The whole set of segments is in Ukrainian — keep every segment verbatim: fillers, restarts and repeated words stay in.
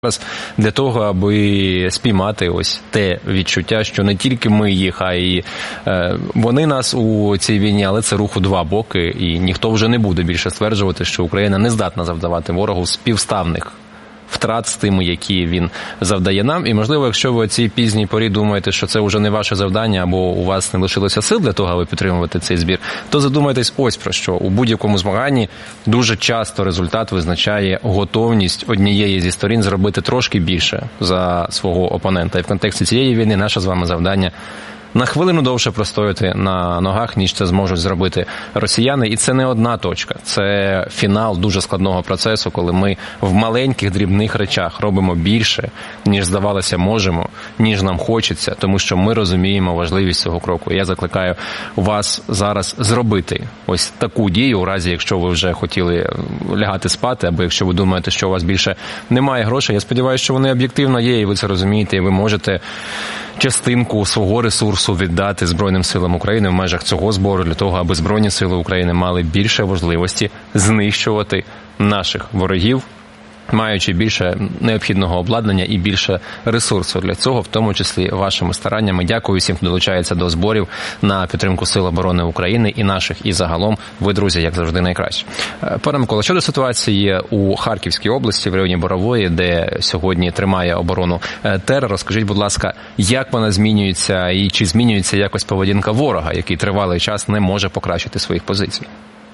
для того, аби спіймати ось те відчуття, що не тільки ми їх, а й е, вони нас у цій війні, але це рух у два боки, і ніхто вже не буде більше стверджувати, що Україна не здатна завдавати ворогу співставних втрат з тими, які він завдає нам. І, можливо, якщо ви о цій пізній порі думаєте, що це вже не ваше завдання, або у вас не лишилося сил для того, аби підтримувати цей збір, то задумайтесь ось про що. У будь-якому змаганні дуже часто результат визначає готовність однієї зі сторін зробити трошки більше за свого опонента. І в контексті цієї війни наше з вами завдання – на хвилину довше простояти на ногах, ніж це зможуть зробити росіяни. І це не одна точка. Це фінал дуже складного процесу, коли ми в маленьких дрібних речах робимо більше, ніж, здавалося, можемо, ніж нам хочеться, тому що ми розуміємо важливість цього кроку. І я закликаю вас зараз зробити ось таку дію, у разі, якщо ви вже хотіли лягати спати, або якщо ви думаєте, що у вас більше немає грошей. Я сподіваюся, що вони об'єктивно є, і ви це розумієте, і ви можете частинку свого ресурсу віддати Збройним силам України в межах цього збору для того, аби Збройні сили України мали більше можливості знищувати наших ворогів, маючи більше необхідного обладнання і більше ресурсу для цього, в тому числі вашими стараннями. Дякую всім, хто долучається до зборів на підтримку Сил оборони України і наших, і загалом. Ви, друзі, як завжди, найкращі. Пане Микола, щодо ситуації у Харківській області, в районі Борової, де сьогодні тримає оборону терор, розкажіть, будь ласка, як вона змінюється і чи змінюється якось поведінка ворога, який тривалий час не може покращити своїх позицій?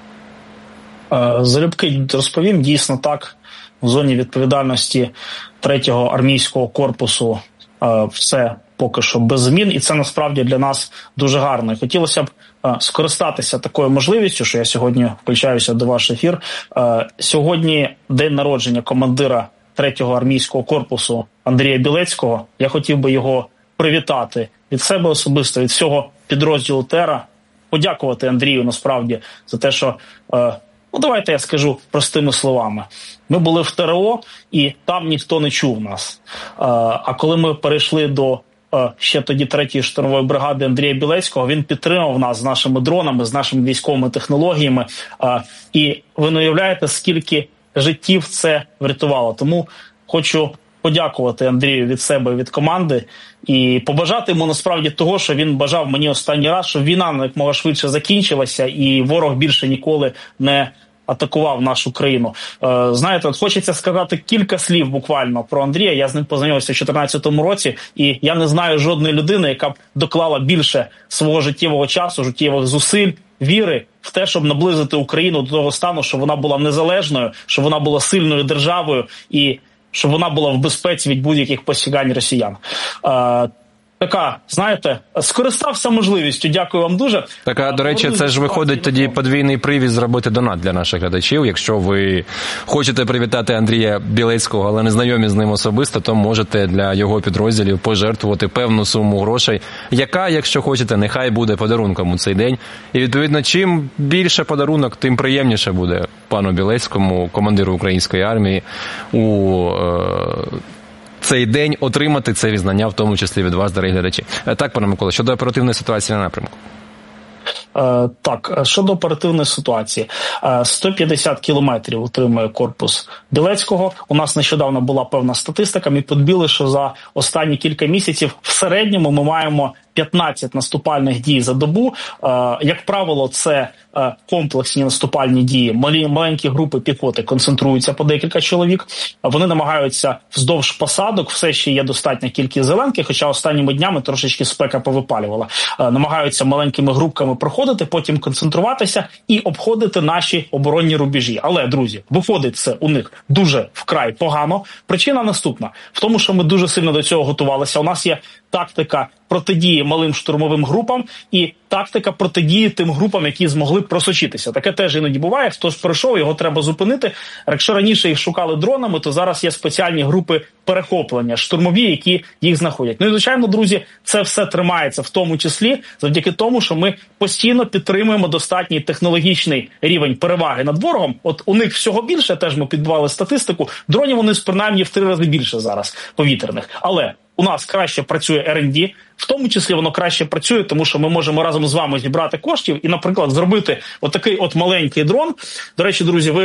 Залюбки розповім, дійсно так. В зоні відповідальності третього армійського корпусу все поки що без змін, і це насправді для нас дуже гарно. І хотілося б скористатися такою можливістю, що я сьогодні включаюся до ваш ефір. Сьогодні день народження командира третього армійського корпусу Андрія Білецького. Я хотів би його привітати від себе особисто, від всього підрозділу «Тера», подякувати Андрію насправді за те, що... Ну, давайте я скажу простими словами. Ми були в ТРО, і там ніхто не чув нас. А коли ми перейшли до ще тоді третьої штурмової бригади Андрія Білецького, він підтримав нас з нашими дронами, з нашими військовими технологіями. І ви не уявляєте, скільки життів це врятувало. Тому хочу подякувати Андрію від себе, від команди і побажати йому насправді того, що він бажав мені останній раз, щоб війна якомога швидше закінчилася і ворог більше ніколи не атакував нашу країну. Е, знаєте, от хочеться сказати кілька слів буквально про Андрія. Я з ним познайомився в дві тисячі чотирнадцятому році, і я не знаю жодної людини, яка б доклала більше свого життєвого часу, життєвих зусиль, віри в те, щоб наблизити Україну до того стану, щоб вона була незалежною, щоб вона була сильною державою і щоб вона була в безпеці від будь-яких посягань росіян. Е, така, знаєте, скористався можливістю. Дякую вам дуже. Так, до речі, це ж виходить тоді подвійний привід зробити донат для наших глядачів. Якщо ви хочете привітати Андрія Білецького, але не знайомі з ним особисто, то можете для його підрозділів пожертвувати певну суму грошей, яка, якщо хочете, нехай буде подарунком у цей день. І, відповідно, чим більше подарунок, тим приємніше буде пану Білецькому, командиру української армії, у е цей день отримати це визнання, в тому числі від вас, дорогі глядачі. Так, пане Микола, щодо оперативної ситуації на напрямку. Е, так, щодо оперативної ситуації. Е, сто п'ятдесят кілометрів утримує корпус Білецького. У нас нещодавно була певна статистика. Ми підбили, що за останні кілька місяців в середньому ми маємо п'ятнадцять наступальних дій за добу. Е, як правило, це е, комплексні наступальні дії. Малі, маленькі групи піхоти концентруються по декілька чоловік. Вони намагаються вздовж посадок, все ще є достатня кількість зеленки, хоча останніми днями трошечки спека повипалювала. Е, намагаються маленькими групками проходити, потім концентруватися і обходити наші оборонні рубежі. Але, друзі, виходить це у них дуже вкрай погано. Причина наступна. В тому, що ми дуже сильно до цього готувалися. У нас є тактика протидії малим штурмовим групам і тактика протидії тим групам, які змогли просочитися. Таке теж іноді буває. Хтось пройшов, його треба зупинити. Якщо раніше їх шукали дронами, то зараз є спеціальні групи перехоплення, штурмові, які їх знаходять. Ну і, звичайно, друзі, це все тримається в тому числі завдяки тому, що ми постійно підтримуємо достатній технологічний рівень переваги над ворогом. От у них всього більше, теж ми підбивали статистику, дронів вони принаймні в три рази більше зараз повітряних. Але у нас краще працює ер енд ді, в тому числі воно краще працює, тому що ми можемо разом з вами зібрати коштів і, наприклад, зробити отакий от маленький дрон. До речі, друзі, ви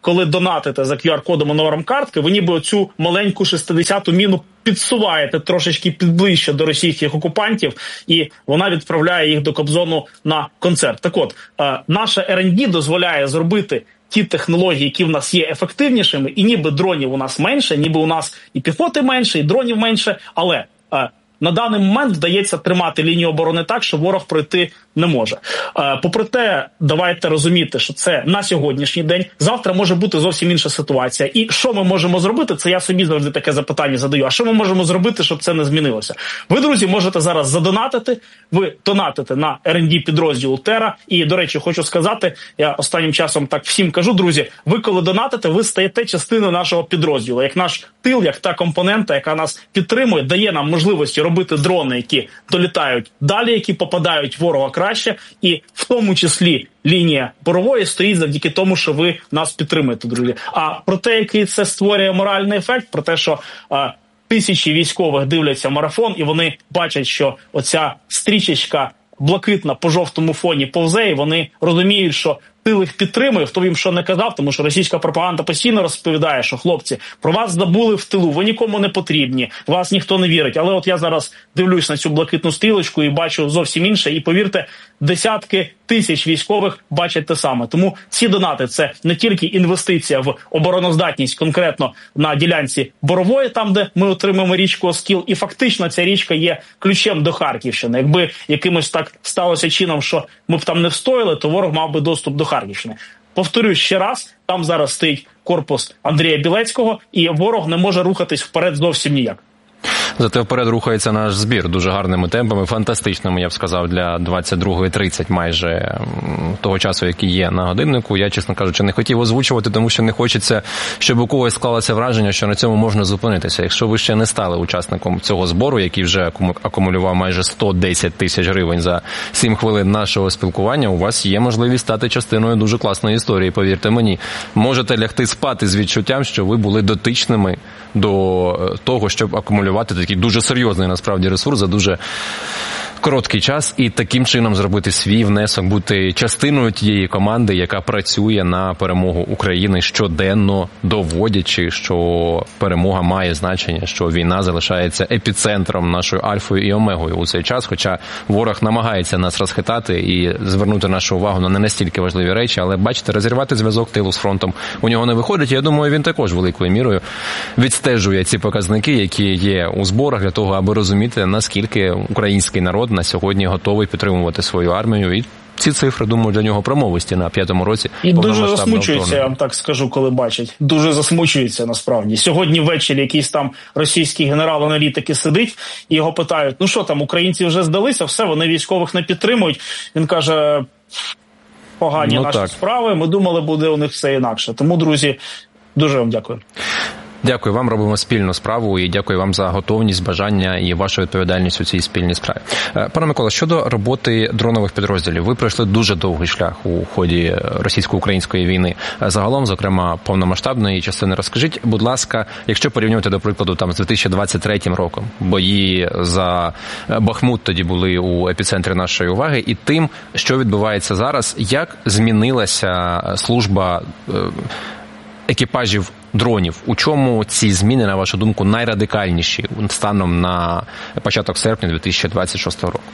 коли донатите за кю ар-кодом і номером картки, ви ніби оцю маленьку шістдесяту міну підсуваєте трошечки підближче до російських окупантів, і вона відправляє їх до Кобзону на концерт. Так от, е, наше ер енд ді дозволяє зробити ті технології, які в нас є ефективнішими, і ніби дронів у нас менше, ніби у нас і піхоти менше, і дронів менше, але е, на даний момент вдається тримати лінію оборони так, що ворог пройти не може. Е, попри те, давайте розуміти, що це на сьогоднішній день. Завтра може бути зовсім інша ситуація. І що ми можемо зробити? Це я собі завжди таке запитання задаю. А що ми можемо зробити, щоб це не змінилося? Ви, друзі, можете зараз задонатити. Ви донатите на ер енд ді підрозділу Тера. І, до речі, хочу сказати, я останнім часом так всім кажу, друзі, ви коли донатите, ви стаєте частиною нашого підрозділу. Як наш тил, як та компонента, яка нас підтримує, дає нам можливості робити дрони, які долітають далі, які попадають ворога краще. І в тому числі лінія борової стоїть завдяки тому, що ви нас підтримуєте, друзі. А про те, який це створює моральний ефект, про те, що а, тисячі військових дивляться марафон, і вони бачать, що оця стрічечка блакитна по жовтому фоні повзе, і вони розуміють, що тил їх підтримує, хто їм що не казав, тому що російська пропаганда постійно розповідає, що хлопці, про вас забули в тилу, ви нікому не потрібні, вас ніхто не вірить. Але от я зараз дивлюсь на цю блакитну стрілочку і бачу зовсім інше, і повірте, десятки тисяч військових бачать те саме. Тому ці донати – це не тільки інвестиція в обороноздатність конкретно на ділянці Борової, там, де ми отримаємо річку Оскіл, і фактично ця річка є ключем до Харківщини. Якби якимось так сталося чином, що ми б там не встояли, то ворог мав би доступ до Харківщини. Повторюсь ще раз, там зараз стоїть корпус Андрія Білецького, і ворог не може рухатись вперед зовсім ніяк. Зате вперед рухається наш збір дуже гарними темпами, фантастичними, я б сказав, для двадцять другої тридцять майже того часу, який є на годиннику. Я, чесно кажучи, не хотів озвучувати, тому що не хочеться, щоб у когось склалося враження, що на цьому можна зупинитися. Якщо ви ще не стали учасником цього збору, який вже акумулював майже сто десять тисяч гривень за сім хвилин нашого спілкування, у вас є можливість стати частиною дуже класної історії, повірте мені. Можете лягти спати з відчуттям, що ви були дотичними до того, щоб акумулювати такий дуже серйозний, насправді, ресурс за дуже короткий час і таким чином зробити свій внесок, бути частиною тієї команди, яка працює на перемогу України щоденно, доводячи, що перемога має значення, що війна залишається епіцентром нашою альфою і омегою у цей час, хоча ворог намагається нас розхитати і звернути нашу увагу на не настільки важливі речі, але, бачите, розірвати зв'язок тилу з фронтом у нього не виходить. Я думаю, він також великою мірою відстежує ці показники, які є у зборах, для того, аби розуміти, наскільки український народ на сьогодні готовий підтримувати свою армію. І ці цифри, думаю, для нього промовисті на п'ятому році. І дуже засмучується, я вам так скажу, коли бачить. Дуже засмучується, насправді. Сьогодні ввечері якийсь там російський генерал-аналітик сидить, і його питають, ну що там, українці вже здалися, все, вони військових не підтримують. Він каже, погані ну, наші так. справи, ми думали, буде у них все інакше. Тому, друзі, дуже вам дякую. Дякую вам, робимо спільну справу і дякую вам за готовність, бажання і вашу відповідальність у цій спільній справі. Пане Микола, щодо роботи дронових підрозділів, ви пройшли дуже довгий шлях у ході російсько-української війни. Загалом, зокрема, повномасштабної частини. Розкажіть, будь ласка, якщо порівнювати, до прикладу, там з дві тисячі двадцять третім роком, бої за Бахмут тоді були у епіцентрі нашої уваги, і тим, що відбувається зараз, як змінилася служба екіпажів дронів. У чому ці зміни, на вашу думку, найрадикальніші станом на початок серпня дві тисячі двадцять шостого року?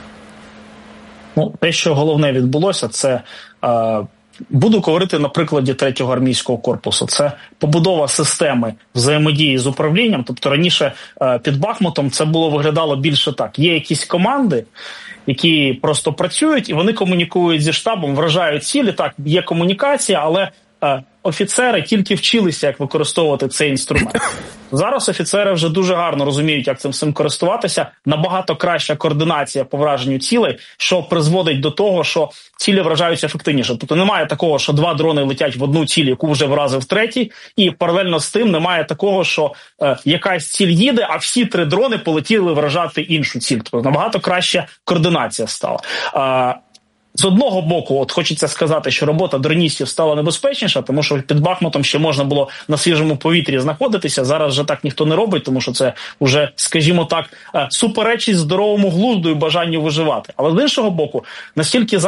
Ну, те, що головне відбулося, це е, буду говорити на прикладі третього армійського корпусу. Це побудова системи взаємодії з управлінням. Тобто раніше е, під Бахмутом це було виглядало більше так. Є якісь команди, які просто працюють, і вони комунікують зі штабом, вражають цілі. Так, є комунікація, але е, офіцери тільки вчилися, як використовувати цей інструмент. Зараз офіцери вже дуже гарно розуміють, як цим всім користуватися. Набагато краща координація по враженню цілей, що призводить до того, що цілі вражаються ефективніше. Тобто немає такого, що два дрони летять в одну ціль, яку вже вразив третій, і паралельно з тим немає такого, що е, якась ціль їде, а всі три дрони полетіли вражати іншу ціль. Тобто набагато краща координація стала. Е, З одного боку, от хочеться сказати, що робота дроністів стала небезпечніша, тому що під Бахмутом ще можна було на свіжому повітрі знаходитися. Зараз вже так ніхто не робить, тому що це вже, скажімо так, суперечить здоровому глузду і бажанню виживати. Але з іншого боку, настільки зараз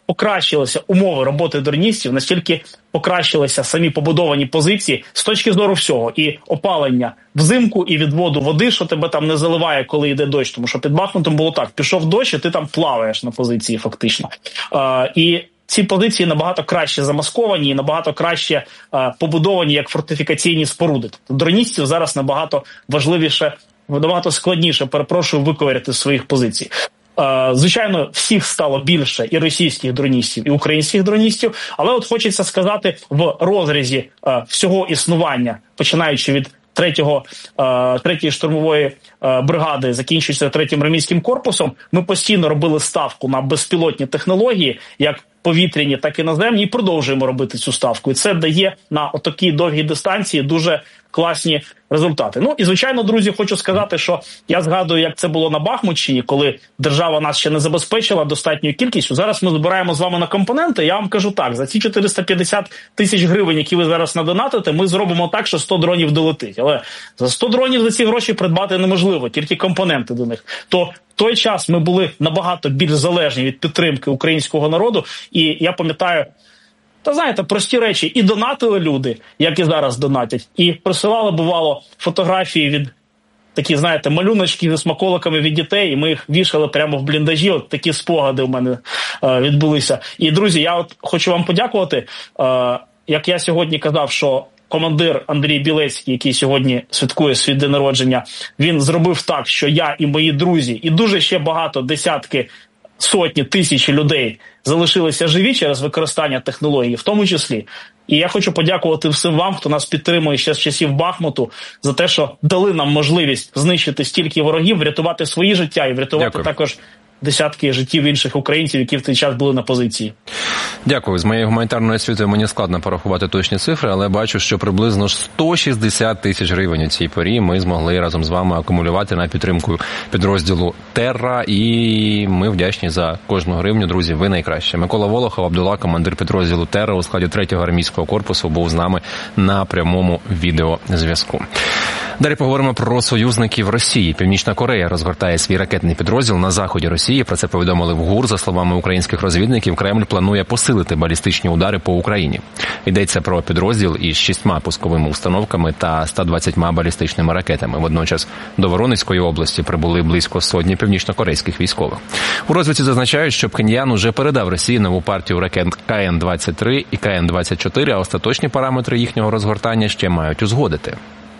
покращилися умови роботи дроністів, настільки покращилися самі побудовані позиції з точки зору всього. І опалення взимку, і відводу води, що тебе там не заливає, коли йде дощ. Тому що під Бахмутом було так, пішов дощ, і ти там плаваєш на позиції фактично. Е, і ці позиції набагато краще замасковані і набагато краще е, побудовані як фортифікаційні споруди. Тобто дроністів зараз набагато важливіше, набагато складніше, перепрошую, виковиряти з своїх позицій. Е, звичайно, всіх стало більше і російських дроністів, і українських дроністів, але от хочеться сказати, в розрізі е, всього існування, починаючи від третього, е, третьої штурмової е, бригади, закінчується третім армійським корпусом, ми постійно робили ставку на безпілотні технології, як повітряні, так і наземні, і продовжуємо робити цю ставку. І це дає на отакій довгій дистанції дуже класні результати. Ну і, звичайно, друзі, хочу сказати, що я згадую, як це було на Бахмутщині, коли держава нас ще не забезпечила достатньою кількістю. Зараз ми збираємо з вами на компоненти. Я вам кажу так, за ці чотириста п'ятдесят тисяч гривень, які ви зараз надонатите, ми зробимо так, що сто дронів долетить. Але за сто дронів за ці гроші придбати неможливо, тільки компоненти до них. То в той час ми були набагато більш залежні від підтримки українського народу, і я пам'ятаю, та знаєте, прості речі, і донатили люди, як і зараз донатять, і присилали, бувало, фотографії від такі, знаєте, малюночки зі смаколиками від дітей, і ми їх вішали прямо в бліндажі, от такі спогади у мене е, відбулися. І, друзі, я от хочу вам подякувати, е, як я сьогодні казав, що командир Андрій Білецький, який сьогодні святкує свій день народження, він зробив так, що я і мої друзі, і дуже ще багато, десятки, сотні, тисячі людей залишилися живі через використання технологій, в тому числі. І я хочу подякувати всім вам, хто нас підтримує ще з часів Бахмуту, за те, що дали нам можливість знищити стільки ворогів, врятувати свої життя і врятувати Дякую. також десятки життів інших українців, які в той час були на позиції. Дякую. З моєю гуманітарною освітою мені складно порахувати точні цифри, але бачу, що приблизно сто шістдесят тисяч гривень у цій порі ми змогли разом з вами акумулювати на підтримку підрозділу «Терра», і ми вдячні за кожну гривню, друзі, ви найкраще. Микола Волохов, Абдулла, командир підрозділу «Терра» у складі третього армійського корпусу, був з нами на прямому відеозв'язку. Далі поговоримо про союзників Росії. Північна Корея розгортає свій ракетний підрозділ на заході Росії. Про це повідомили в ГУР. За словами українських розвідників, Кремль планує посилити балістичні удари по Україні. Йдеться про підрозділ із шістьма пусковими установками та ста двадцятьма балістичними ракетами. Водночас до Воронезької області прибули близько сотні північнокорейських військових. У розвідці зазначають, що Пхеньян уже передав Росії нову партію ракет Ка Ен двадцять три і Ка Ен двадцять чотири, а остаточні параметри їхнього розгортання ще мають узгодити.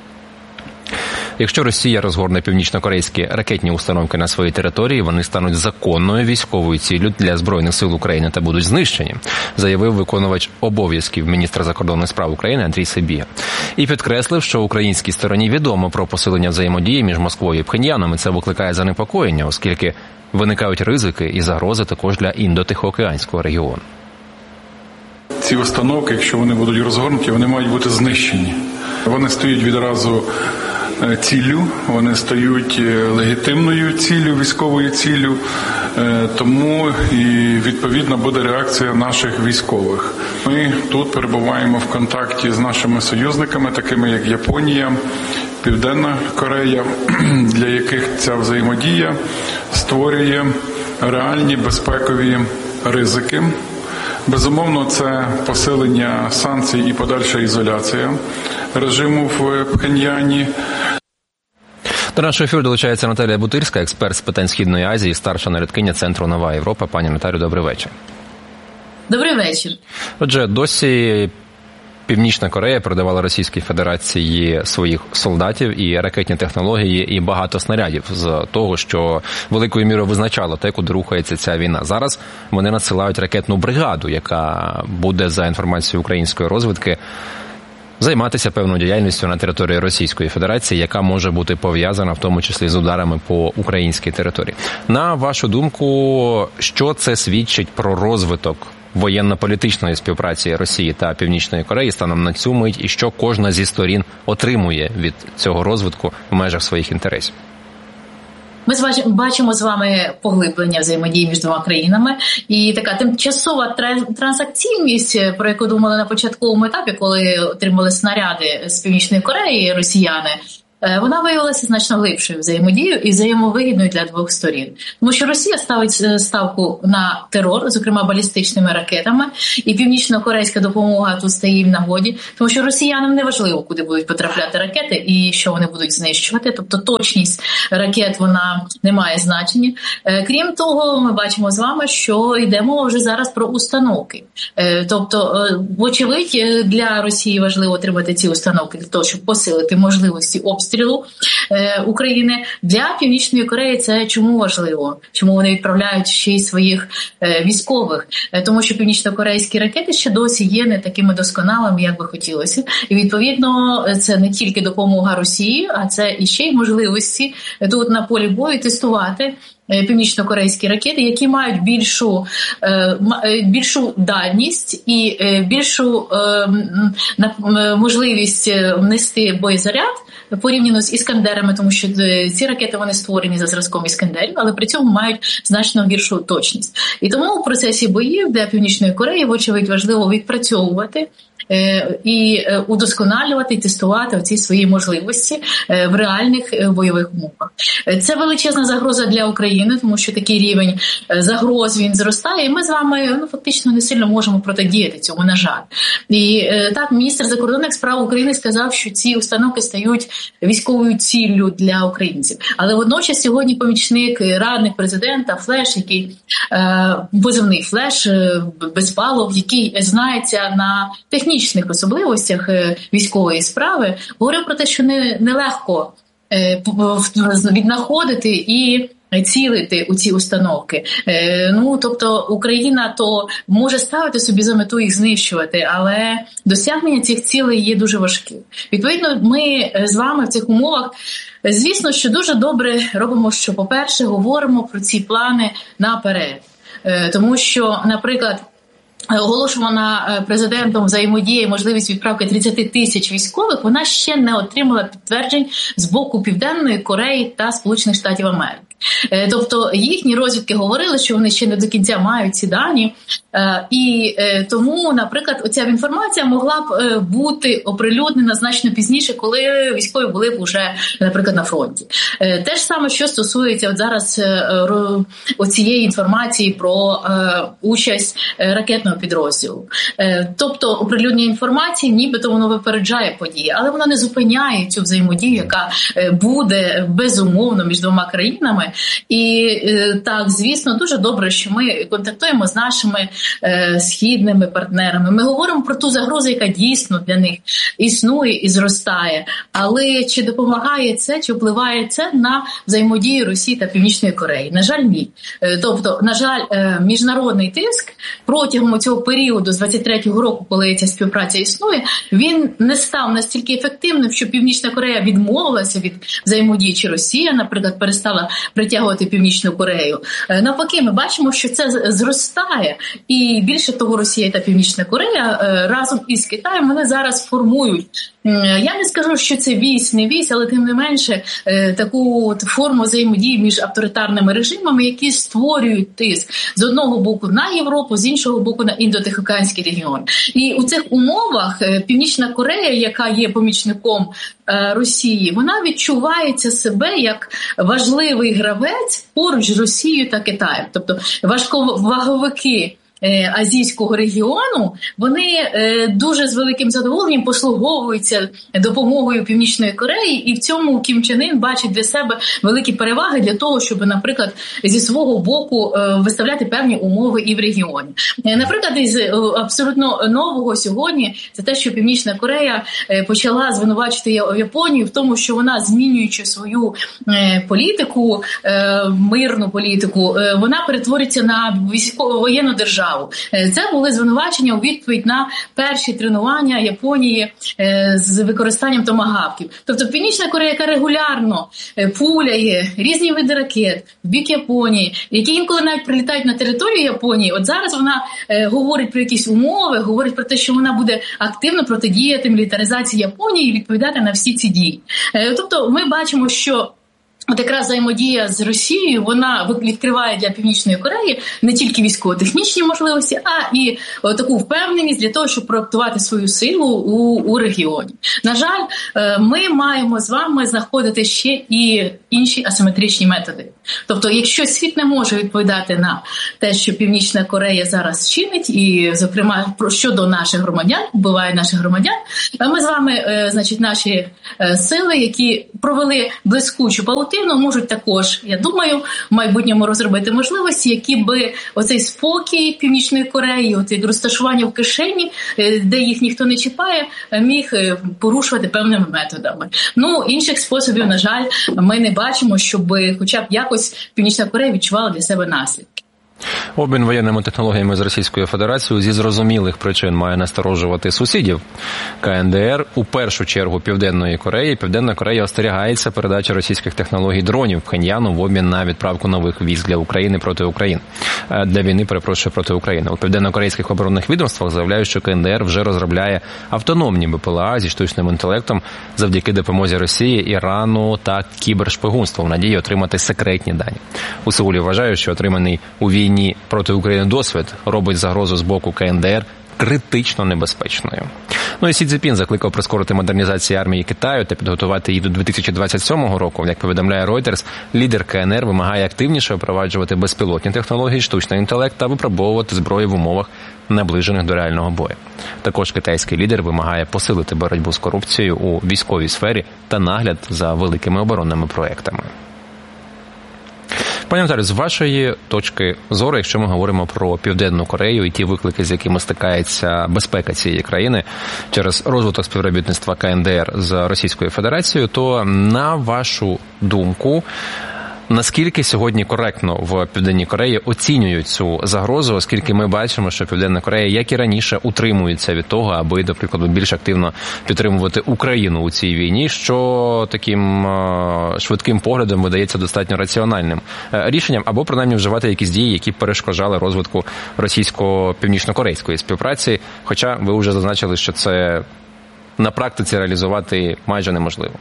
Якщо Росія розгорне північнокорейські ракетні установки на своїй території, вони стануть законною військовою ціллю для Збройних сил України та будуть знищені, заявив виконувач обов'язків міністра закордонних справ України Андрій Сибіга. І підкреслив, що українській стороні відомо про посилення взаємодії між Москвою і Пхеньяном, і це викликає занепокоєння, оскільки виникають ризики і загрози також для Індо-Тихоокеанського регіону. Ці установки, якщо вони будуть розгорнуті, вони мають бути знищені. Вони стоять відразу ціллю, вони стають легітимною ціллю, військовою ціллю, тому і відповідно буде реакція наших військових. Ми тут перебуваємо в контакті з нашими союзниками, такими як Японія, Південна Корея, для яких ця взаємодія створює реальні безпекові ризики. Безумовно, це посилення санкцій і подальша ізоляція режиму в Пхеньяні. До нашого ефіру долучається Наталія Бутирська, експерт з питань Східної Азії, старша аналітикиня Центру «Нова Європа». Пані Наталю, добрий вечір. Добрий вечір. Отже, досі Північна Корея передавала Російській Федерації своїх солдатів і ракетні технології, і багато снарядів з того, що великою мірою визначало те, куди рухається ця війна. Зараз вони надсилають ракетну бригаду, яка буде, за інформацією української розвідки, займатися певною діяльністю на території Російської Федерації, яка може бути пов'язана в тому числі з ударами по українській території. На вашу думку, що це свідчить про розвиток воєнно-політичної співпраці Росії та Північної Кореї станом на цю мить, і що кожна зі сторін отримує від цього розвитку в межах своїх інтересів? Ми бачимо з вами поглиблення взаємодії між двома країнами, і така тимчасова транзакційність, про яку думали на початковому етапі, коли отримали снаряди з Північної Кореї росіяни, вона виявилася значно глибшою взаємодією і взаємовигідною для двох сторін. Тому що Росія ставить ставку на терор, зокрема балістичними ракетами, і північно-корейська допомога тут стає їм в нагоді, тому що росіянам не важливо, куди будуть потрапляти ракети і що вони будуть знищувати, тобто точність ракет, вона не має значення. Крім того, ми бачимо з вами, що йде мова вже зараз про установки. Тобто, вочевидь, для Росії важливо отримати ці установки для того, щоб посилити можливості обстрілу України. Для Північної Кореї це чому важливо? Чому вони відправляють ще й своїх військових? Тому що північно-корейські ракети ще досі є не такими досконалими, як би хотілося. І, відповідно, це не тільки допомога Росії, а це і ще й можливості тут на полі бою тестувати північно-корейські ракети, які мають більшу, більшу дальність і більшу можливість внести боєзаряд порівняно з іскандерами, тому що ці ракети вони створені за зразком іскандерів, але при цьому мають значно гіршу точність. І тому в процесі боїв для Північної Кореї, вочевидь, важливо відпрацьовувати і удосконалювати, і тестувати оці свої можливості в реальних бойових умовах. Це величезна загроза для України, тому що такий рівень загроз він зростає, і ми з вами ну, фактично не сильно можемо протидіяти цьому, на жаль. І так, міністр закордонних справ України сказав, що ці установки стають військовою ціллю для українців. Але водночас сьогодні помічник, радник президента Флеш, який позивний Флеш, Безпалов, який знається на технічних особливостях військової справи, говорив про те, що не, нелегко віднаходити і цілити у ці установки. Ну, тобто Україна то може ставити собі за мету їх знищувати, але досягнення цих цілей є дуже важким. Відповідно, ми з вами в цих умовах, звісно, що дуже добре робимо, що, по-перше, говоримо про ці плани наперед. Тому що, наприклад, оголошувана президентом взаємодія і можливість відправки тридцять тисяч військових, вона ще не отримала підтверджень з боку Південної Кореї та Сполучених Штатів Америки. Тобто їхні розвідки говорили, що вони ще не до кінця мають ці дані, і тому, наприклад, оця інформація могла б бути оприлюднена значно пізніше, коли військові були б уже, наприклад, на фронті. Те ж саме, що стосується от зараз оцієї інформації про участь ракетного підрозділу. Тобто оприлюднення інформації, нібито воно випереджає події, але воно не зупиняє цю взаємодію, яка буде безумовно між двома країнами. І так, звісно, дуже добре, що ми контактуємо з нашими е, східними партнерами. Ми говоримо про ту загрозу, яка дійсно для них існує і зростає. Але чи допомагає це, чи впливає це на взаємодію Росії та Північної Кореї? На жаль, ні. Е, тобто, на жаль, е, міжнародний тиск протягом цього періоду з двадцять третього року, коли ця співпраця існує, він не став настільки ефективним, що Північна Корея відмовилася від взаємодії, чи Росія, наприклад, перестала притягувати Північну Корею. Навпаки, ми бачимо, що це зростає. І більше того, Росія та Північна Корея разом із Китаєм вони зараз формують. Я не скажу, що це вісь, не вісь, але тим не менше таку форму взаємодії між авторитарними режимами, які створюють тиск з одного боку на Європу, з іншого боку на Індотихоокеанський регіон. І у цих умовах Північна Корея, яка є помічником Росії, вона відчувається себе як важливий гравець поруч з Росією та Китаєм. Тобто важковаговики азійського регіону, вони дуже з великим задоволенням послуговуються допомогою Північної Кореї, і в цьому Кім Чен Ін бачить для себе великі переваги для того, щоб, наприклад, зі свого боку виставляти певні умови і в регіоні. Наприклад, із абсолютно нового сьогодні це те, що Північна Корея почала звинувачити Японію в тому, що вона, змінюючи свою політику, мирну політику, вона перетвориться на військово-воєнну державу. Це були звинувачення у відповідь на перші тренування Японії з використанням томагавків. Тобто Північна Корея, яка регулярно пуляє різні види ракет в бік Японії, які інколи навіть прилітають на територію Японії, от зараз вона говорить про якісь умови, говорить про те, що вона буде активно протидіяти мілітаризації Японії і відповідати на всі ці дії. Тобто ми бачимо, що От якраз взаємодія з Росією, вона відкриває для Північної Кореї не тільки військово-технічні можливості, а і таку впевненість для того, щоб проектувати свою силу у, у регіоні. На жаль, ми маємо з вами знаходити ще і інші асиметричні методи. Тобто, якщо світ не може відповідати на те, що Північна Корея зараз чинить, і, зокрема, щодо наших громадян, вбиває наших громадян, ми з вами, значить, наші сили, які провели блискучу паутину, можуть також, я думаю, в майбутньому розробити можливості, які би оцей спокій Північної Кореї, от як розташування в кишені, де їх ніхто не чіпає, міг порушувати певними методами. Ну, інших способів, на жаль, ми не бачимо, щоб хоча б якось Північна Корея відчувала для себе наслідки. Обмін воєнними технологіями з Російською Федерацією зі зрозумілих причин має насторожувати сусідів КНДР, у першу чергу Південної Кореї. Південна Корея остерігається передачі російських технологій дронів Пхеньяну в обмін на відправку нових військ для України проти України. Для війни, перепрошую, проти України. У південно-корейських оборонних відомствах заявляють, що КНДР вже розробляє автономні БПЛА зі штучним інтелектом завдяки допомозі Росії, Ірану та кібершпигунству в надії отримати секретні дані. У Сеулі вважають, що отриманий у війні проти України досвід робить загрозу з боку КНДР критично небезпечною. Ну і Сі Цзіньпін закликав прискорити модернізацію армії Китаю та підготувати її до дві тисячі двадцять сьомого року. Як повідомляє Reuters, лідер КНР вимагає активніше впроваджувати безпілотні технології, штучний інтелект та випробовувати зброю в умовах, наближених до реального бою. Також китайський лідер вимагає посилити боротьбу з корупцією у військовій сфері та нагляд за великими оборонними проектами. Пані Наталю, з вашої точки зору, якщо ми говоримо про Південну Корею і ті виклики, з якими стикається безпека цієї країни через розвиток співробітництва КНДР з Російською Федерацією, то на вашу думку, наскільки сьогодні коректно в Південній Кореї оцінюють цю загрозу, оскільки ми бачимо, що Південна Корея, як і раніше, утримується від того, аби, до прикладу, більш активно підтримувати Україну у цій війні, що таким швидким поглядом видається достатньо раціональним рішенням, або принаймні вживати якісь дії, які перешкоджали розвитку російсько-північно-корейської співпраці, хоча ви вже зазначили, що це на практиці реалізувати майже неможливо.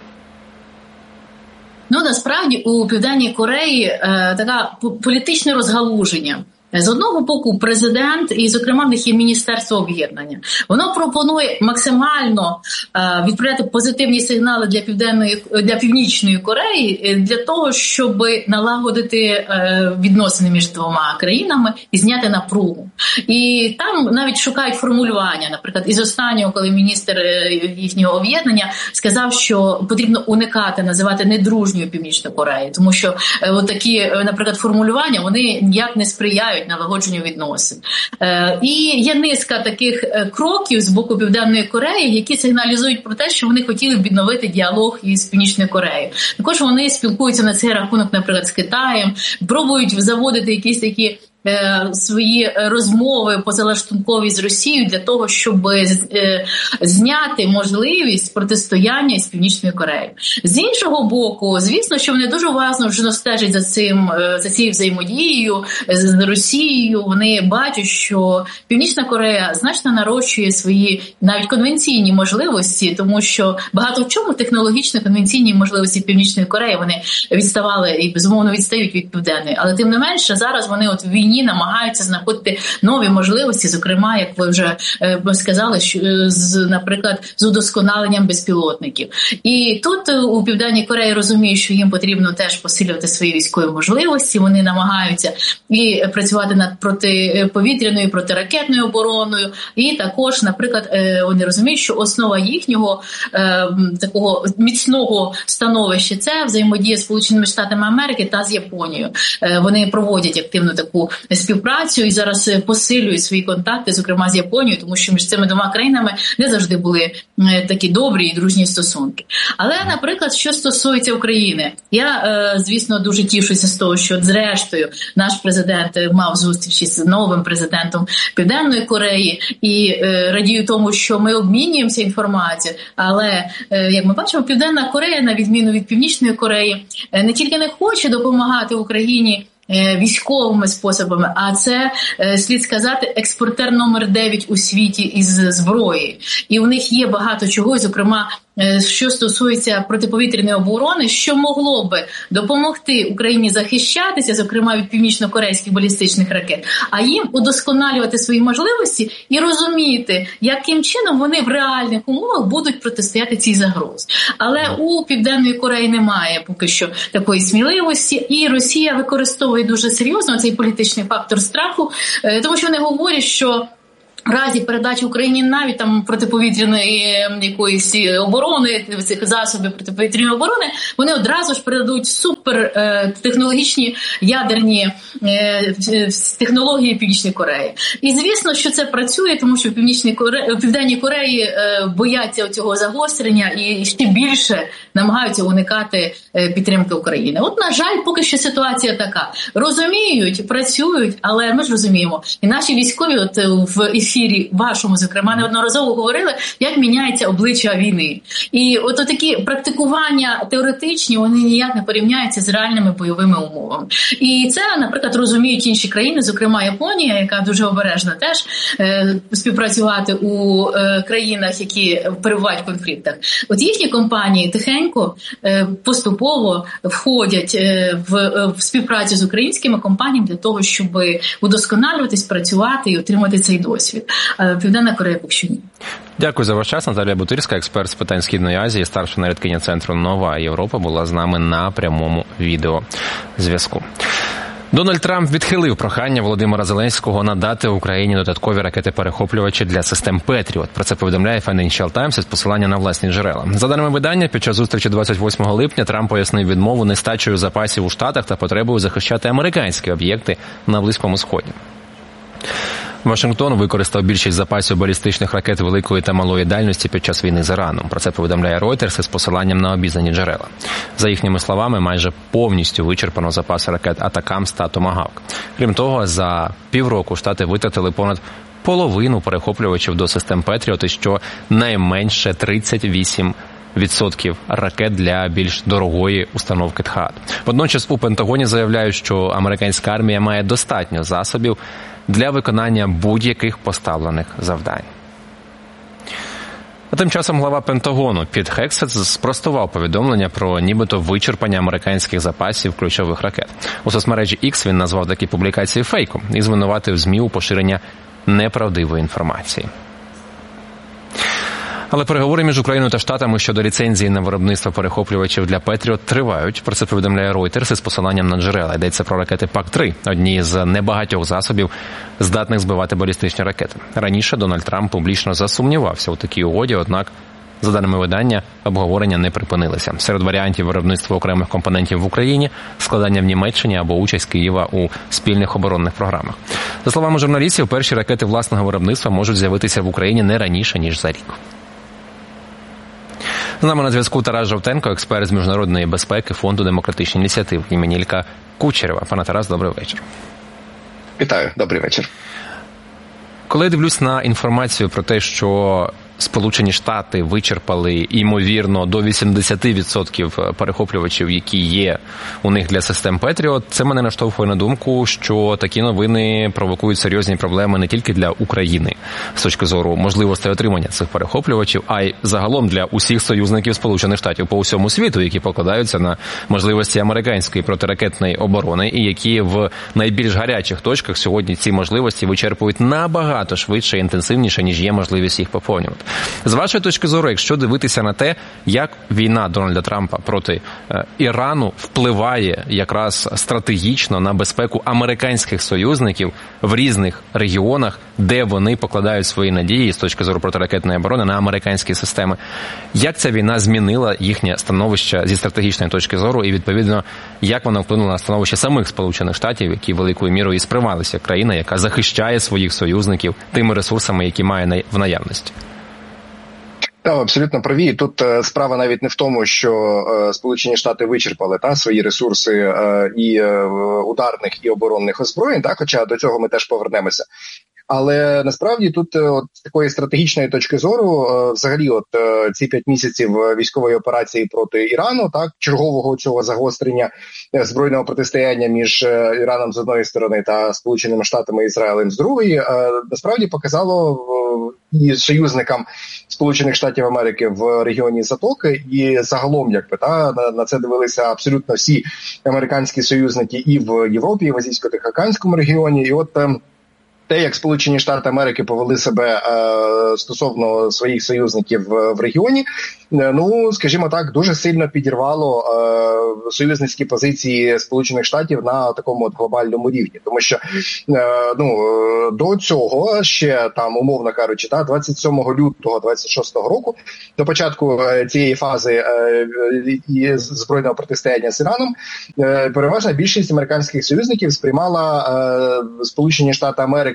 Ну, насправді, у Південній Кореї е, така політичне розгалуження. З одного боку президент, і, зокрема, в них є Міністерство об'єднання. Воно пропонує максимально е, відправляти позитивні сигнали для Південної, для Північної Кореї для того, щоб налагодити е, відносини між двома країнами і зняти напругу. І там навіть шукають формулювання. Наприклад, із останнього, коли міністр їхнього об'єднання сказав, що потрібно уникати називати недружньою Північну Корею, тому що е, от такі, наприклад, формулювання, вони ніяк не сприяють налагодженню відносин. Е, і є низка таких кроків з боку Південної Кореї, які сигналізують про те, що вони хотіли б відновити діалог із Північною Кореєю. Також вони спілкуються на цей рахунок, наприклад, з Китаєм, пробують заводити якісь такі свої розмови позалаштункові з Росією для того, щоб зняти можливість протистояння з Північною Кореєю. З іншого боку, звісно, що вони дуже уважно вже стежать за цим, за цією взаємодією з Росією. Вони бачать, що Північна Корея значно нарощує свої навіть конвенційні можливості, тому що багато в чому технологічно конвенційні можливості Північної Кореї вони відставали і, безумовно, відстають від Південної. Але тим не менше, зараз вони от в війні намагаються знаходити нові можливості, зокрема, як ви вже е, сказали, що, з, наприклад, з удосконаленням безпілотників. І тут у Південній Кореї розуміють, що їм потрібно теж посилювати свої військові можливості. Вони намагаються і працювати над протиповітряною, протиракетною обороною. І також, наприклад, е, вони розуміють, що основа їхнього е, такого міцного становища – це взаємодія з Сполученими Штатами Америки та з Японією. Е, вони проводять активну таку співпрацю і зараз посилюють свої контакти, зокрема з Японією, тому що між цими двома країнами не завжди були такі добрі і дружні стосунки. Але, наприклад, що стосується України, я, звісно, дуже тішуся з того, що, зрештою, наш президент мав зустрічі з новим президентом Південної Кореї і радію тому, що ми обмінюємося інформацією, але, як ми бачимо, Південна Корея, на відміну від Північної Кореї, не тільки не хоче допомагати Україні військовими способами, а це, слід сказати, експортер номер дев'ять у світі із зброї. І у них є багато чого, зокрема, що стосується протиповітряної оборони, що могло би допомогти Україні захищатися, зокрема від північно-корейських балістичних ракет, а їм удосконалювати свої можливості і розуміти, яким чином вони в реальних умовах будуть протистояти цій загрозі. Але у Південної Кореї немає поки що такої сміливості, і Росія використовує дуже серйозно цей політичний фактор страху, тому що вони говорять, що в разі передачі Україні навіть там протиповітряної якоїсь оборони, цих засобів протиповітряної оборони, вони одразу ж передадуть супертехнологічні ядерні е, технології Північної Кореї. І звісно, що це працює, тому що в Північній Кореї, в Південній Кореї е, бояться цього загострення і ще більше намагаються уникати е, підтримки України. От, на жаль, поки що ситуація така. Розуміють, працюють, але ми ж розуміємо, і наші військові от в ефірі вашому, зокрема, неодноразово говорили, як міняється обличчя війни. І от такі практикування теоретичні, вони ніяк не порівняються з реальними бойовими умовами. І це, наприклад, розуміють інші країни, зокрема Японія, яка дуже обережна теж е, співпрацювати у е, країнах, які перебувають в конфліктах. От їхні компанії тихенько, е, поступово входять е, в, е, в співпрацю з українськими компаніями для того, щоб удосконалюватись, працювати і отримати цей досвід. Південна Корея поки що ні. Дякую за ваш час. Наталія Бутирська, експерт з питань Східної Азії, старша аналітикиня Центру «Нова Європа», була з нами на прямому відеозв'язку. Дональд Трамп відхилив прохання Володимира Зеленського надати Україні додаткові ракети-перехоплювачі для систем Петріот. Про це повідомляє Financial Times із посилання на власні джерела. За даними видання, під час зустрічі двадцять восьмого липня Трамп пояснив відмову нестачею запасів у Штатах та потребою захищати американські об'єкти на Близькому Сході. Вашингтон використав більшість запасів балістичних ракет великої та малої дальності під час війни з Іраном. Про це повідомляє Reuters із посиланням на обізнані джерела. За їхніми словами, майже повністю вичерпано запаси ракет «Атакамс» та «Томагавк». Крім того, за півроку Штати витратили понад половину перехоплювачів до систем «Петріот», і що найменше тридцять вісім відсотків ракет для більш дорогої установки «Тхаад». Водночас у Пентагоні заявляють, що американська армія має достатньо засобів для виконання будь-яких поставлених завдань. А тим часом глава Пентагону Піт Гексет спростував повідомлення про нібито вичерпання американських запасів ключових ракет. У соцмережі X він назвав такі публікації фейком і звинуватив ЗМІ у поширення неправдивої інформації. Але переговори між Україною та Штатами щодо ліцензії на виробництво перехоплювачів для Петріот тривають. Про це повідомляє Reuters із посиланням на джерела. Йдеться про ракети пак три, одні з небагатьох засобів, здатних збивати балістичні ракети. Раніше Дональд Трамп публічно засумнівався у такій угоді, однак, за даними видання, обговорення не припинилися. Серед варіантів виробництва окремих компонентів в Україні – складання в Німеччині або участь Києва у спільних оборонних програмах. За словами журналістів, перші ракети власного виробництва можуть з'явитися в Україні не раніше, ніж за рік. З нами на зв'язку Тарас Жовтенко, експерт з міжнародної безпеки Фонду демократичних ініціатив імені Ілька Кучерєва. Пане Тарас, добрий вечір. Вітаю, добрий вечір. Коли я дивлюсь на інформацію про те, що Сполучені Штати вичерпали, ймовірно, до вісімдесят відсотків перехоплювачів, які є у них для систем Петріот, це мене наштовхує на думку, що такі новини провокують серйозні проблеми не тільки для України з точки зору можливостей отримання цих перехоплювачів, а й загалом для усіх союзників Сполучених Штатів по всьому світу, які покладаються на можливості американської протиракетної оборони і які в найбільш гарячих точках сьогодні ці можливості вичерпують набагато швидше і інтенсивніше, ніж є можливість їх поповнювати. З вашої точки зору, якщо дивитися на те, як війна Дональда Трампа проти е, Ірану впливає якраз стратегічно на безпеку американських союзників в різних регіонах, де вони покладають свої надії з точки зору протиракетної оборони на американські системи, як ця війна змінила їхнє становище зі стратегічної точки зору і, відповідно, як вона вплинула на становище самих Сполучених Штатів, які великою мірою і сприймалися як країна, яка захищає своїх союзників тими ресурсами, які має в наявності? Так, абсолютно праві. Тут е, справа навіть не в тому, що е, Сполучені Штати вичерпали та свої ресурси е, і е, ударних, і оборонних озброєнь, так, хоча до цього ми теж повернемося. Але насправді тут от з такої стратегічної точки зору, взагалі, от ці п'ять місяців військової операції проти Ірану, так, чергового цього загострення збройного протистояння між Іраном з одної сторони та Сполученими Штатами і Ізраїлем з другої, насправді показало і союзникам Сполучених Штатів Америки в регіоні Затоки, і загалом, якби, та, на, на це дивилися абсолютно всі американські союзники і в Європі, і в Азійсько-Тихоокеанському регіоні. І от те, як Сполучені Штати Америки повели себе е, стосовно своїх союзників в, в регіоні, е, ну, скажімо так, дуже сильно підірвало е, союзницькі позиції Сполучених Штатів на такому от глобальному рівні. Тому що е, ну, до цього ще, там, умовно кажучи, та, двадцять сьомого лютого двадцять шостого року, до початку е, цієї фази е, і збройного протистояння з Іраном, е, переважна більшість американських союзників сприймала е, Сполучені Штати Америки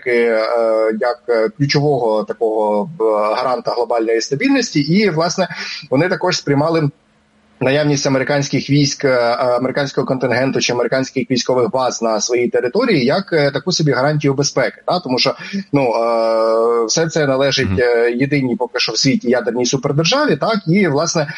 як ключового такого гаранта глобальної стабільності, і, власне, вони також сприймали наявність американських військ, американського контингенту чи американських військових баз на своїй території як таку собі гарантію безпеки. Та? Тому що ну, все це належить єдиній поки що в світі ядерній супердержаві, так, і, власне,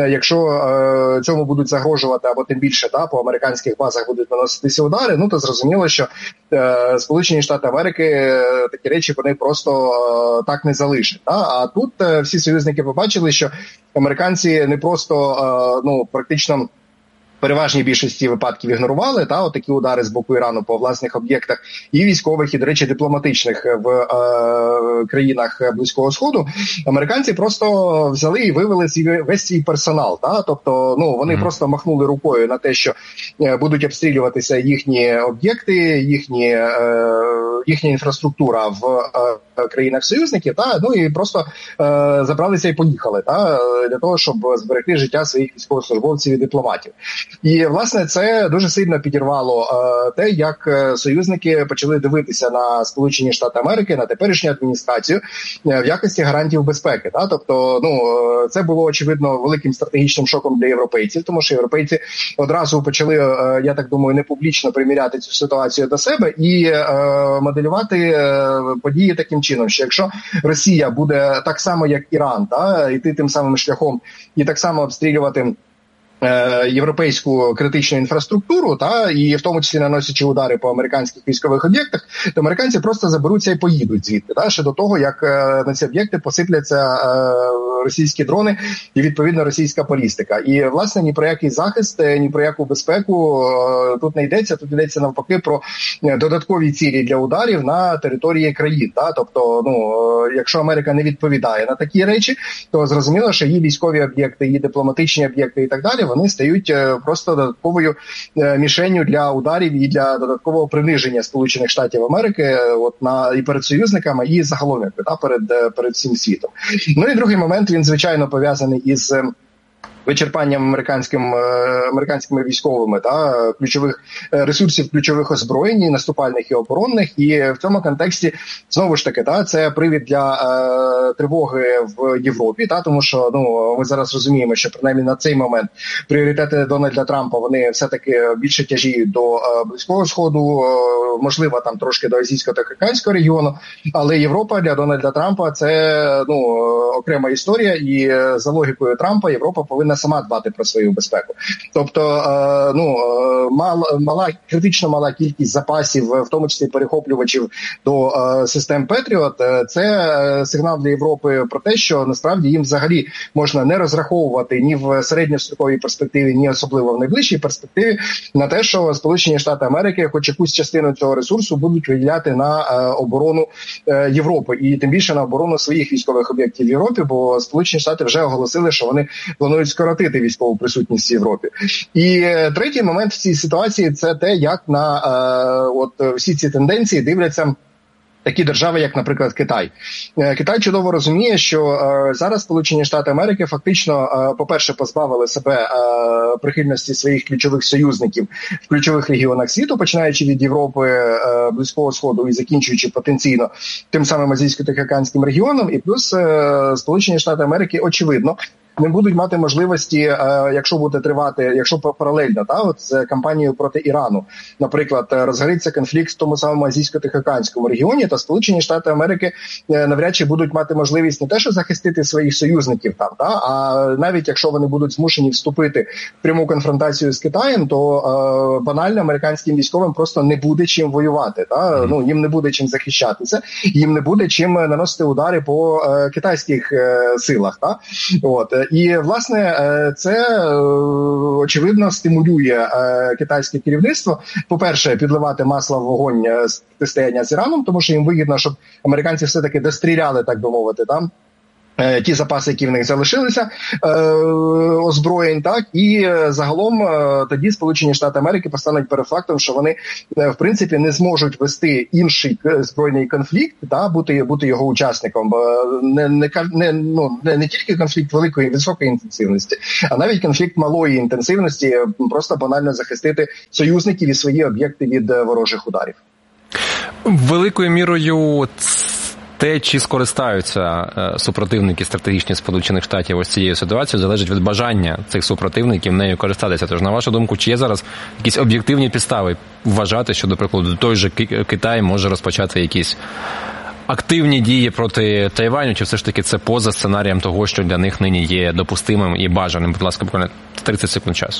якщо цьому будуть загрожувати, або тим більше та, по американських базах будуть наноситися удари, ну, то зрозуміло, що Сполучені Штати Америки такі речі вони просто так не залишать. Та? А тут всі союзники побачили, що американці не просто, ну, практично переважній більшості випадків ігнорували та отакі удари з боку Ірану по власних об'єктах і військових, і, до речі, дипломатичних в е, країнах Близького Сходу. Американці просто взяли і вивели свій, весь свій персонал. Та? Тобто, ну, вони mm. просто махнули рукою на те, що е, будуть обстрілюватися їхні об'єкти, їхні, е, їхня інфраструктура в е, країнах-союзників, та? Ну і просто е, забралися і поїхали, та? Для того, щоб зберегти життя своїх військовослужбовців і дипломатів. І, власне, це дуже сильно підірвало е, те, як союзники почали дивитися на Сполучені Штати Америки, на теперішню адміністрацію е, в якості гарантів безпеки. Та? Тобто, ну, це було, очевидно, великим стратегічним шоком для європейців, тому що європейці одразу почали, е, я так думаю, не публічно приміряти цю ситуацію до себе і е, моделювати е, події таким чином, що якщо Росія буде так само, як Іран, та, йти тим самим шляхом і так само обстрілювати європейську критичну інфраструктуру, та, і в тому числі наносячи удари по американських військових об'єктах, то американці просто заберуться і поїдуть звідти, та, ще до того, як на ці об'єкти посипляться російські дрони і, відповідно, російська балістика. І, власне, ні про який захист, ні про яку безпеку тут не йдеться, тут йдеться навпаки про додаткові цілі для ударів на території країн. Та, тобто, ну, якщо Америка не відповідає на такі речі, то зрозуміло, що її військові об'єкти, її дипломатичні об'єкти і так далі, вони стають просто додатковою мішенню для ударів і для додаткового приниження Сполучених Штатів Америки от на і перед союзниками, і загалом та, перед, перед всім світом. Ну і другий момент, він звичайно пов'язаний із вичерпанням американським, американськими військовими та ключових ресурсів, ключових озброєнь, наступальних і оборонних. І в цьому контексті, знову ж таки, та, це привід для е, тривоги в Європі, та, тому що, ну, ми зараз розуміємо, що принаймні на цей момент пріоритети Дональда Трампа, вони все-таки більше тяжіють до е, Близького Сходу, е, можливо, там трошки до Азійсько-Тихоокеанського регіону, але Європа для Дональда Трампа це, ну, окрема історія, і за логікою Трампа Європа повинна сама дбати про свою безпеку. Тобто, е, ну, мала, мала, критично мала кількість запасів, в тому числі перехоплювачів до е, систем Петріот, це сигнал для Європи про те, що насправді їм взагалі можна не розраховувати ні в середньостроковій перспективі, ні особливо в найближчій перспективі на те, що Сполучені Штати Америки хоч якусь частину цього ресурсу будуть виділяти на е, оборону е, Європи, і тим більше на оборону своїх військових об'єктів в Європі, бо Сполучені Штати вже оголосили, що вони планують скоротити військову присутність в Європі. І е, третій момент в цій ситуації – це те, як на е, от всі ці тенденції дивляться такі держави, як, наприклад, Китай. Китай чудово розуміє, що е, зараз Сполучені Штати Америки фактично, е, по-перше, позбавили себе е, прихильності своїх ключових союзників в ключових регіонах світу, починаючи від Європи, е, Близького Сходу і закінчуючи потенційно тим самим Азійсько-Тихоокеанським регіоном. І плюс е, Сполучені Штати Америки, очевидно, не будуть мати можливості, якщо буде тривати, якщо паралельно, та, от з кампанією проти Ірану, наприклад, розгориться конфлікт в тому самому Азійсько-Тихоокеанському регіоні, то Сполучені Штати Америки навряд чи будуть мати можливість не те, що захистити своїх союзників там, та, а навіть якщо вони будуть змушені вступити в пряму конфронтацію з Китаєм, то е, банально американським військовим просто не буде чим воювати. Та? Mm. Ну, їм не буде чим захищатися, їм не буде чим наносити удари по е, китайських е, силах. Та? От. І, власне, е, це е, очевидно стимулює е, китайське керівництво, по-перше, підливати масло в вогонь протистояння з Іраном, тому що їм вигідно, щоб американці все-таки достріляли, так би мовити, там, ті запаси, які в них залишилися, е, озброєнь, так, і загалом е, тоді Сполучені Штати Америки постануть перед фактом, що вони, е, в принципі, не зможуть вести інший збройний конфлікт, та, бути, бути його учасником, бо не, не, не, ну, не, не тільки конфлікт великої, високої інтенсивності, а навіть конфлікт малої інтенсивності, просто банально захистити союзників і свої об'єкти від ворожих ударів. Великою мірою те, чи скористаються супротивники стратегічні Сполучених Штатів ось цією ситуацією, залежить від бажання цих супротивників нею користатися. Тож, на вашу думку, чи є зараз якісь об'єктивні підстави вважати, що, до прикладу, той же Китай може розпочати якісь активні дії проти Тайваню, чи все ж таки це поза сценарієм того, що для них нині є допустимим і бажаним? Будь ласка, буквально тридцять секунд часу.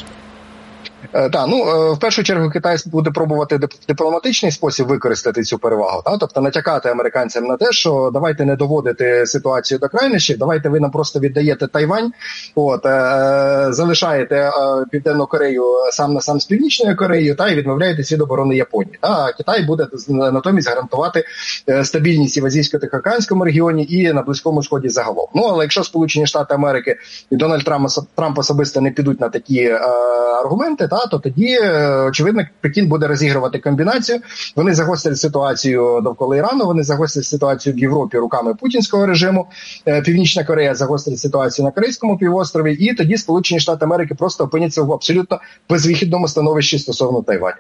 Так, ну, в першу чергу Китай буде пробувати в дипломатичний спосіб використати цю перевагу, та? Тобто натякати американцям на те, що давайте не доводити ситуацію до крайнощів, давайте ви нам просто віддаєте Тайвань, от, е, залишаєте е, Південну Корею сам на сам з Північною Кореєю, та, і відмовляєтесь від оборони Японії. Та? А Китай буде натомість гарантувати стабільність і в Азійсько-Тихоокеанському регіоні, і на Близькому Сході загалом. Ну, але якщо Сполучені Штати Америки і Дональд Трамп, Трамп особисто не підуть на такі е, аргументи, та, то тоді, очевидно, Пекін буде розігрувати комбінацію. Вони загострять ситуацію довкола Ірану, вони загострять ситуацію в Європі руками путінського режиму, Північна Корея загострить ситуацію на Корейському півострові, і тоді Сполучені Штати Америки просто опиняться в абсолютно безвихідному становищі стосовно Тайваню.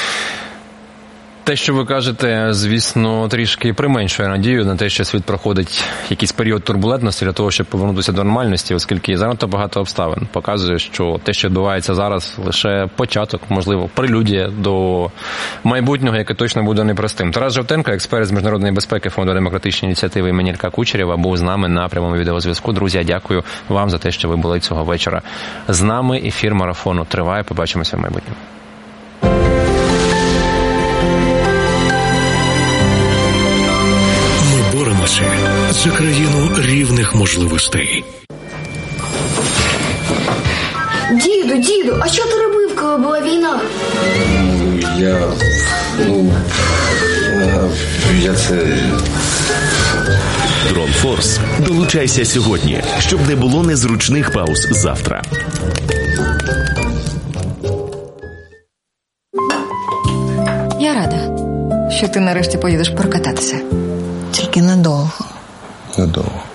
Те, що ви кажете, звісно, трішки применшує надію на те, що світ проходить якийсь період турбулентності для того, щоб повернутися до нормальності, оскільки занадто багато обставин показує, що те, що відбувається зараз, лише початок, можливо, прелюдія до майбутнього, яке точно буде непростим. Тарас Жовтенко, експерт з міжнародної безпеки Фонду демократичної ініціативи імені Ілька Кучерєва, був з нами на прямому відеозв'язку. Друзі, я дякую вам за те, що ви були цього вечора з нами. Ефір марафону триває. Побачимося в майбутньому. За країну рівних можливостей. Діду, діду, а що ти робив, коли була війна? Я... ну... Я... я це... Дронфорс. Долучайся сьогодні, щоб не було незручних пауз завтра. Я рада, що ти нарешті поїдеш прокататися. Тільки недовго. Недовго.